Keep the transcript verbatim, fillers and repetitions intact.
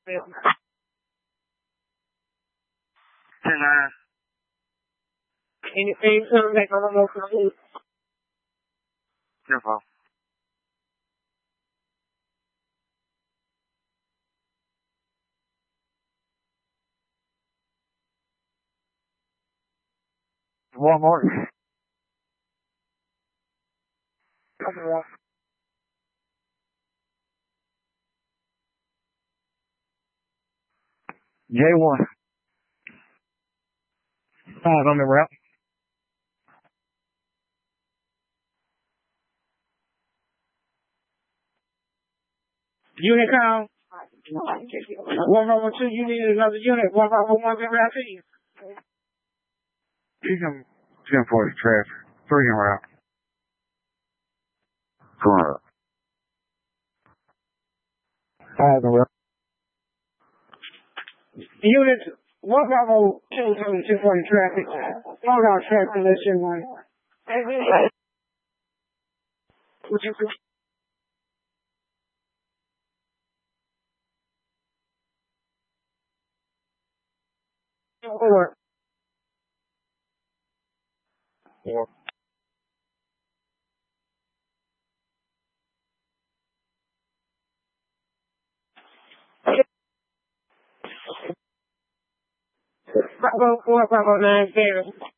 ten nine. Anything coming back on the local? Your fault. Walmart. J one. Five on the route. Unit call. One five one two, you need another unit. One five one one, get right to you. She's in, she's in for traffic. Three en route. Going up. Five en route. Unit one five one two, two forty traffic. One out traffic, let's in one. Would you please? Four. Four. Five oh four, five oh nine, zero.